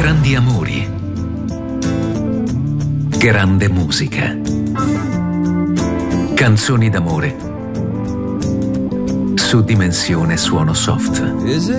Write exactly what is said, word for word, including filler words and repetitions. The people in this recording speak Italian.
Grandi amori. Grande musica. Canzoni d'amore. Su Dimensione Suono Soft.